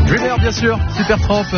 Dreamer, bien sûr, Super Tramp,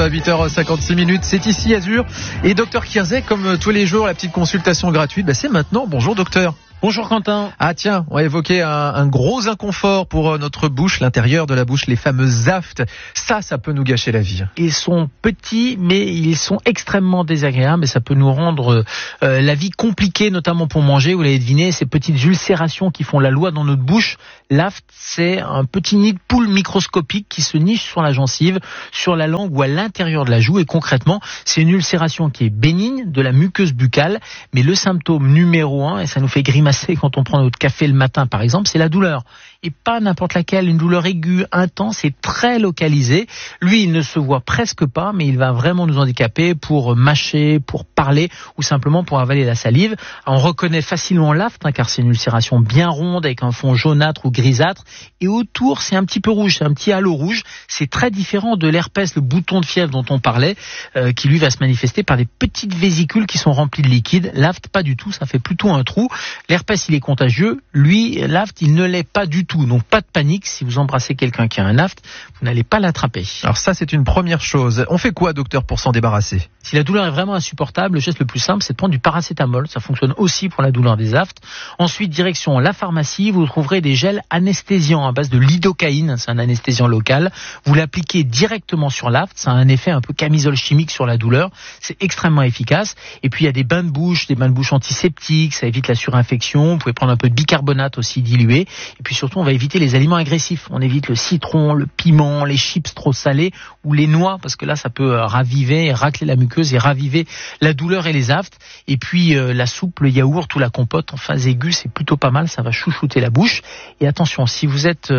8h56, c'est ici Azur. Et Docteur Kierzek, comme tous les jours, la petite consultation gratuite, c'est maintenant. Bonjour docteur. Bonjour Quentin. Ah tiens, on va évoquer un gros inconfort pour notre bouche, l'intérieur de la bouche, les fameux aftes. Ça peut nous gâcher la vie. Ils sont petits, mais ils sont extrêmement désagréables et ça peut nous rendre la vie compliquée, notamment pour manger. Vous l'avez deviné, ces petites ulcérations qui font la loi dans notre bouche. L'aft, c'est un petit nid de poule microscopique qui se niche sur la gencive, sur la langue ou à l'intérieur de la joue. Et concrètement, c'est une ulcération qui est bénigne de la muqueuse buccale, mais le symptôme numéro 1, et ça nous fait grimacer quand on prend notre café le matin par exemple, c'est la douleur. Et pas n'importe laquelle, une douleur aiguë, intense et très localisée. Lui, il ne se voit presque pas, mais il va vraiment nous handicaper pour mâcher, pour parler ou simplement pour avaler la salive. Alors, on reconnaît facilement l'aft, car c'est une ulcération bien ronde avec un fond jaunâtre ou grisâtre. Et autour, c'est un petit peu rouge, c'est un petit halo rouge. C'est très différent de l'herpès, le bouton de fièvre dont on parlait, qui lui va se manifester par des petites vésicules qui sont remplies de liquide. L'aft, pas du tout, ça fait plutôt un trou. L'herpès, il est contagieux. Lui, l'aft, il ne l'est pas du tout. Donc pas de panique, si vous embrassez quelqu'un qui a un aft, vous n'allez pas l'attraper. Alors ça, c'est une première chose. On fait quoi, docteur, pour s'en débarrasser ? Si la douleur est vraiment insupportable, le geste le plus simple, c'est de prendre du paracétamol. Ça fonctionne aussi pour la douleur des aftes. Ensuite, direction la pharmacie, vous trouverez des gels anesthésiants à base de lidocaïne. C'est un anesthésiant local. Vous l'appliquez directement sur l'aft. Ça a un effet un peu camisole chimique sur la douleur. C'est extrêmement efficace. Et puis, il y a des bains de bouche antiseptiques. Ça évite la surinfection. Vous pouvez prendre un peu de bicarbonate aussi dilué. Et puis surtout, on va éviter les aliments agressifs. On évite le citron, le piment, les chips trop salés ou les noix, parce que là, ça peut raviver et racler la muqueuse et raviver la douleur et les aftes. Et puis, la soupe, le yaourt ou la compote en phase aiguë, c'est plutôt pas mal. Ça va chouchouter la bouche. Et attention, si vous êtes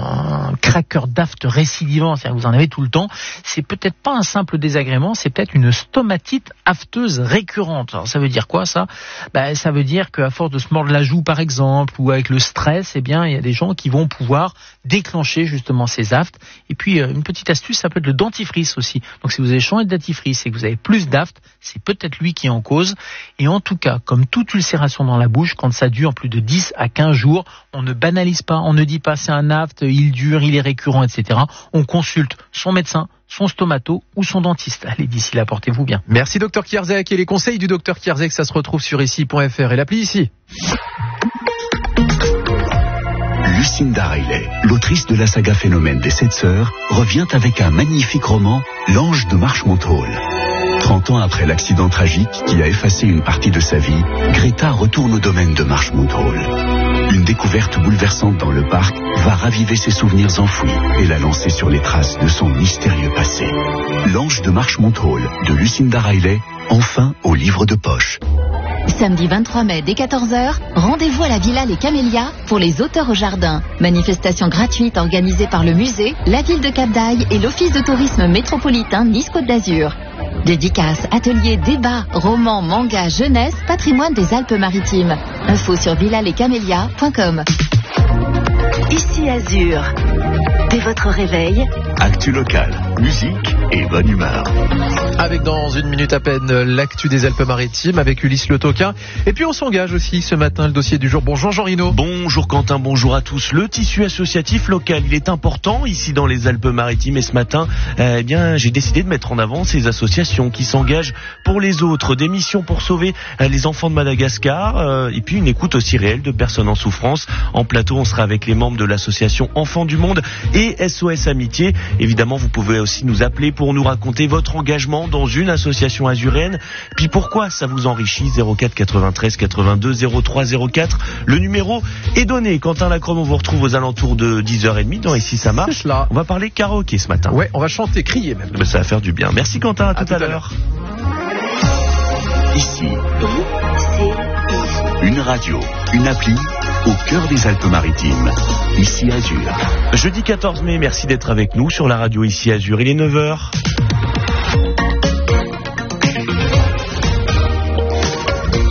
un craqueur d'aft récidivant, c'est-à-dire que vous en avez tout le temps, c'est peut-être pas un simple désagrément, c'est peut-être une stomatite afteuse récurrente. Alors, ça veut dire quoi, ça ? Ça veut dire qu'à force de se mordre la joue, par exemple, ou avec le stress, il y a des gens qui vont pouvoir déclencher justement ces aftes. Et puis une petite astuce, ça peut être le dentifrice aussi. Donc si vous avez changé de dentifrice et que vous avez plus d'aftes, c'est peut-être lui qui est en cause. Et en tout cas, comme toute ulcération dans la bouche, quand ça dure plus de 10 à 15 jours, on ne banalise pas, on ne dit pas c'est un aft, il dure, il est récurrent, etc. On consulte son médecin, son stomato ou son dentiste. Allez, d'ici là, portez-vous bien. Merci Docteur Kierzek, et les conseils du Docteur Kierzek, ça se retrouve sur ici.fr et l'appli ici. Lucinda Riley, l'autrice de la saga Phénomène des 7 sœurs, revient avec un magnifique roman, L'Ange de Marchmont Hall. 30 ans après l'accident tragique qui a effacé une partie de sa vie, Greta retourne au domaine de Marchmont Hall. Une découverte bouleversante dans le parc va raviver ses souvenirs enfouis et la lancer sur les traces de son mystérieux passé. L'Ange de Marchmont Hall de Lucinda Riley, enfin au livre de poche. Samedi 23 mai dès 14h, rendez-vous à la Villa Les Camélias pour les auteurs au jardin. Manifestation gratuite organisée par le musée, la ville de Cap-d'Aille et l'office de tourisme métropolitain Nice-Côte d'Azur. Dédicaces, ateliers, débats, romans, mangas, jeunesse, patrimoine des Alpes-Maritimes. Info sur villalescamélias.com. Ici Azur. Dès votre réveil, actu locale, musique et bonne humeur. Avec dans une minute à peine l'actu des Alpes-Maritimes avec Ulysse Le Toquin. Et puis on s'engage aussi ce matin, le dossier du jour. Bonjour Jean Rino. Bonjour Quentin, bonjour à tous. Le tissu associatif local, il est important ici dans les Alpes-Maritimes. Et ce matin, j'ai décidé de mettre en avant ces associations qui s'engagent pour les autres. Des missions pour sauver les enfants de Madagascar. Et puis une écoute aussi réelle de personnes en souffrance. En plateau, on sera avec les membres de l'association Enfants du Monde et SOS Amitié. Évidemment, vous pouvez aussi nous appeler pour nous raconter votre engagement dans une association azuréenne. Puis pourquoi ça vous enrichit. 04 93 82 03 04. Le numéro est donné. Quentin Lacrone, on vous retrouve aux alentours de 10h30 dans Ici ça marche. On va parler karaoké ce matin. Ouais, on va chanter, crier même. Mais ça va faire du bien. Merci Quentin, à tout à l'heure. Ici, une radio, une appli au cœur des Alpes-Maritimes. Ici Azur. Jeudi 14 mai, merci d'être avec nous sur la radio Ici Azur. Il est 9h.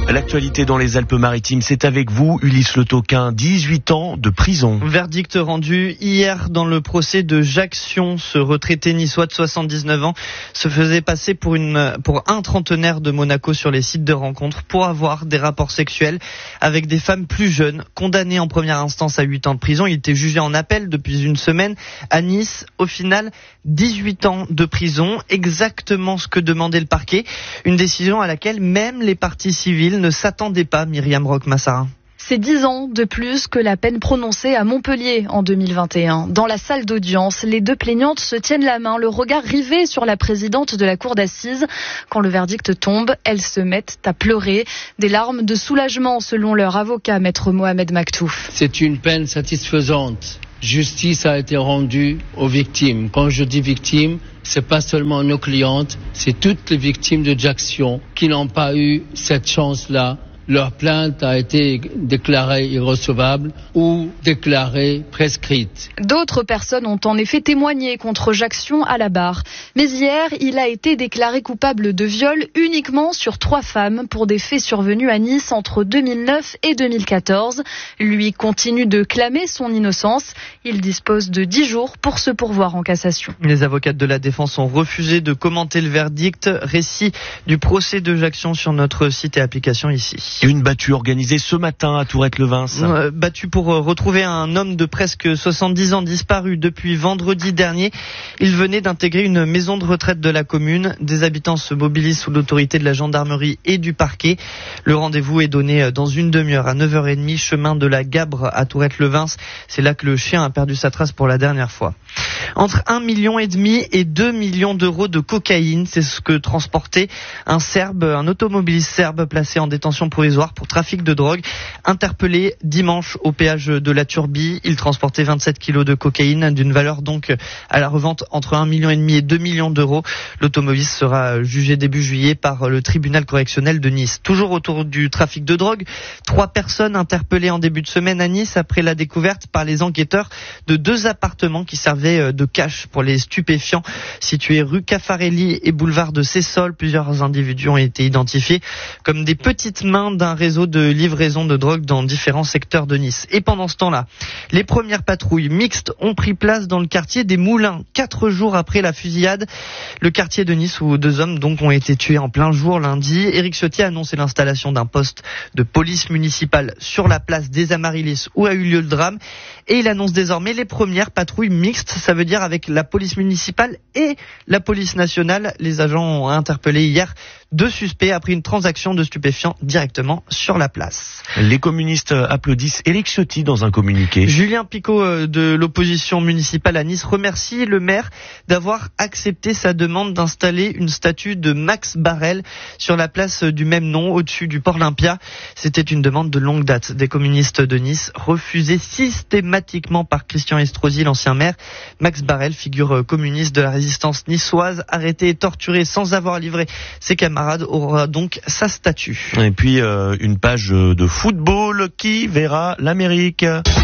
L'actualité dans les Alpes-Maritimes, c'est avec vous, Ulysse Le Toquin, 18 ans de prison. Verdict rendu hier dans le procès de Jacques Sion. Ce retraité niçois de 79 ans se faisait passer pour un trentenaire de Monaco sur les sites de rencontres pour avoir des rapports sexuels avec des femmes plus jeunes. Condamné en première instance à 8 ans de prison, il était jugé en appel depuis une semaine à Nice. Au final, 18 ans de prison, exactement ce que demandait le parquet. Une décision à laquelle même les parties civiles ne s'attendait pas, Myriam Roch-Massarin. C'est 10 ans de plus que la peine prononcée à Montpellier en 2021. Dans la salle d'audience, les deux plaignantes se tiennent la main, le regard rivé sur la présidente de la cour d'assises. Quand le verdict tombe, elles se mettent à pleurer. Des larmes de soulagement selon leur avocat, maître Mohamed Maktouf. C'est une peine satisfaisante. Justice a été rendue aux victimes. Quand je dis victimes, c'est pas seulement nos clientes, c'est toutes les victimes de Jacques Sion qui n'ont pas eu cette chance-là. Leur plainte a été déclarée irrecevable ou déclarée prescrite. D'autres personnes ont en effet témoigné contre Jacques Sion à la barre. Mais hier, il a été déclaré coupable de viol uniquement sur 3 femmes pour des faits survenus à Nice entre 2009 et 2014. Lui continue de clamer son innocence. Il dispose de 10 jours pour se pourvoir en cassation. Les avocates de la défense ont refusé de commenter le verdict. Récit du procès de Jacques Sion sur notre site et application ici. Une battue organisée ce matin à Tourette-le-Vins. Battue pour retrouver un homme de presque 70 ans disparu depuis vendredi dernier. Il venait d'intégrer une maison de retraite de la commune. Des habitants se mobilisent sous l'autorité de la gendarmerie et du parquet. Le rendez-vous est donné dans une demi-heure à 9h30, chemin de la Gabre à Tourette-le-Vins. C'est là que le chien a perdu sa trace pour la dernière fois. Entre 1,5 million et 2 millions d'euros de cocaïne, c'est ce que transportait un automobiliste serbe placé en détention provisoire pour trafic de drogue, interpellé dimanche au péage de la Turbie. Il transportait 27 kilos de cocaïne d'une valeur donc à la revente entre 1,5 million et 2 millions d'euros. L'automobiliste sera jugé début juillet par le tribunal correctionnel de Nice. Toujours autour du trafic de drogue, 3 personnes interpellées en début de semaine à Nice après la découverte par les enquêteurs de 2 appartements qui servaient de cache pour les stupéfiants situés rue Caffarelli et boulevard de Cessol. Plusieurs individus ont été identifiés comme des petites mains d'un réseau de livraison de drogue dans différents secteurs de Nice. Et pendant ce temps-là, les premières patrouilles mixtes ont pris place dans le quartier des Moulins, 4 jours après la fusillade. Le quartier de Nice où 2 hommes donc ont été tués en plein jour lundi. Éric Ciotti a annoncé l'installation d'un poste de police municipale sur la place des Amaryllis où a eu lieu le drame. Et il annonce désormais les premières patrouilles mixtes, ça veut dire avec la police municipale et la police nationale. Les agents ont interpellé hier 2 suspects après une transaction de stupéfiants directement sur la place. Les communistes applaudissent Éric Ciotti dans un communiqué. Julien Picot de l'opposition municipale à Nice remercie le maire d'avoir accepté sa demande d'installer une statue de Max Barrel sur la place du même nom au-dessus du Port Olympia. C'était une demande de longue date des communistes de Nice, refusée systématiquement par Christian Estrosi, l'ancien maire. Max Barrel, figure communiste de la résistance niçoise, arrêté et torturé sans avoir livré ses camarades, aura donc sa statue. Et puis une page de football qui verra l'Amérique.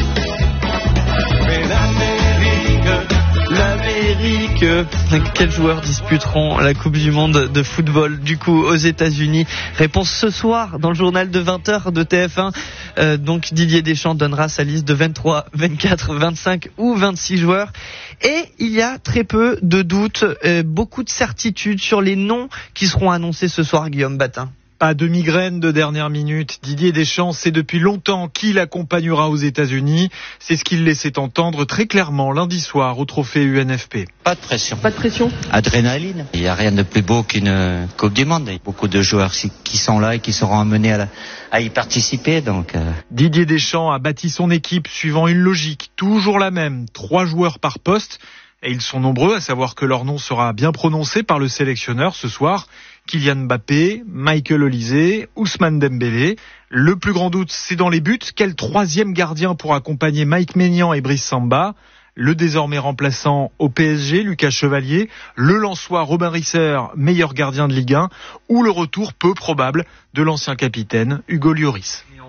L'Amérique. Quels joueurs disputeront la Coupe du Monde de football du coup aux États-Unis? Réponse ce soir dans le journal de 20h de TF1. Donc Didier Deschamps donnera sa liste de 23, 24, 25 ou 26 joueurs. Et il y a très peu de doutes, beaucoup de certitudes sur les noms qui seront annoncés ce soir, Guillaume Batin. Pas de migraine de dernière minute. Didier Deschamps sait depuis longtemps qui l'accompagnera aux États-Unis. C'est ce qu'il laissait entendre très clairement lundi soir au trophée UNFP. Pas de pression. Pas de pression. Adrénaline. Il n'y a rien de plus beau qu'une Coupe du Monde. Il y a beaucoup de joueurs qui sont là et qui seront amenés à y participer. Donc, Didier Deschamps a bâti son équipe suivant une logique toujours la même. 3 joueurs par poste. Et ils sont nombreux à savoir que leur nom sera bien prononcé par le sélectionneur ce soir. Kylian Mbappé, Michael Olise, Ousmane Dembélé. Le plus grand doute, c'est dans les buts. Quel 3e gardien pour accompagner Mike Maignan et Brice Samba? Le désormais remplaçant au PSG, Lucas Chevalier. Le Lensois Robin Risser, meilleur gardien de Ligue 1. Ou le retour peu probable de l'ancien capitaine Hugo Lloris.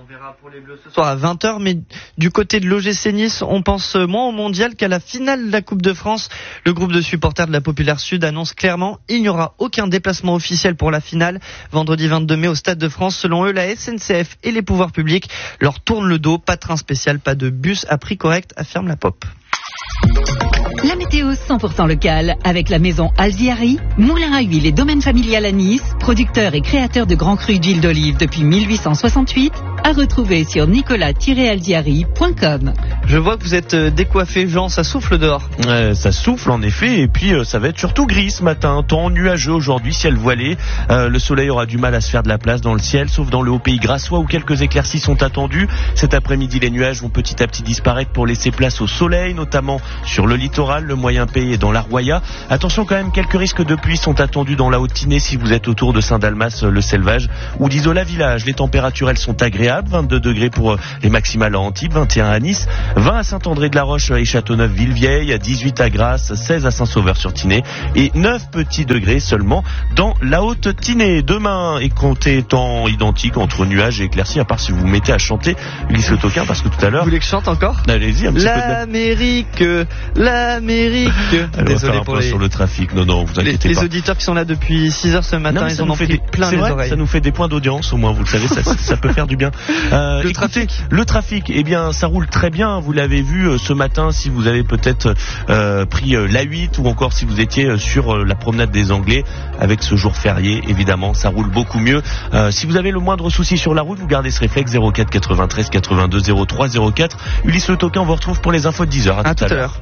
On verra pour les Bleus ce soir à 20h, mais du côté de l'OGC Nice, on pense moins au mondial qu'à la finale de la Coupe de France. Le groupe de supporters de la Populaire Sud annonce clairement il n'y aura aucun déplacement officiel pour la finale. Vendredi 22 mai au Stade de France, selon eux, la SNCF et les pouvoirs publics leur tournent le dos. Pas de train spécial, pas de bus à prix correct, affirme la Pop. La météo 100% locale avec la maison Alziari, moulin à huile et domaine familial à Nice, producteur et créateur de grands crus d'huile d'olive depuis 1868, à retrouver sur nicolas-alziari.com. Je vois que vous êtes décoiffé, Jean, ça souffle dehors. Ça souffle en effet, et puis ça va être surtout gris ce matin, temps nuageux aujourd'hui, ciel voilé. Le soleil aura du mal à se faire de la place dans le ciel, sauf dans le haut pays grassois où quelques éclaircies sont attendues. Cet après-midi, les nuages vont petit à petit disparaître pour laisser place au soleil, notamment sur le littoral, le moyen pays et dans l'Arroya. Attention quand même, quelques risques de pluie sont attendus dans la Haute-Tinée si vous êtes autour de Saint-Dalmas, le Selvage ou d'Isola-Village. Les températures, elles sont agréables, 22 degrés pour les maximales à Antibes, 21 à Nice, 20 à Saint-André-de-la-Roche et Châteauneuf-Villevieille, 18 à Grasse, 16 à Saint-Sauveur-sur-Tinée et 9 petits degrés seulement dans la Haute-Tinée. Demain est compté temps identique entre nuages et éclaircies, à part si vous vous mettez à chanter Ulysse Le Toquin, parce que tout à l'heure... Vous voulez que je chante encore ? Allez-y, un petit peu. L'Amérique. Désolé pour sur le trafic. Non, vous inquiétez pas. Les auditeurs qui sont là depuis 6h ce matin, ils en ont pris plein les oreilles. Ça nous fait des points d'audience, au moins, vous le savez, ça peut faire du bien. Le trafic, eh bien, ça roule très bien. Vous l'avez vu ce matin, si vous avez peut-être pris l'A8 ou encore si vous étiez sur la promenade des Anglais avec ce jour férié, évidemment, ça roule beaucoup mieux. Si vous avez le moindre souci sur la route, vous gardez ce réflexe 04 93 82 03 04. Ulysse Le Toquin, on vous retrouve pour les infos de 10h. À tout à l'heure.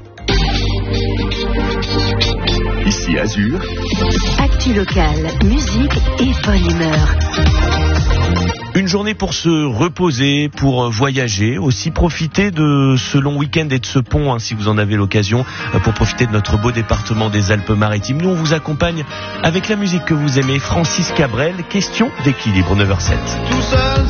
Ici Azur. Actu locale, musique et bonne humeur. Une journée pour se reposer, pour voyager, aussi profiter de ce long week-end et de ce pont, si vous en avez l'occasion, pour profiter de notre beau département des Alpes-Maritimes. Nous, on vous accompagne avec la musique que vous aimez, Francis Cabrel, question d'équilibre, 9h07. Tout seul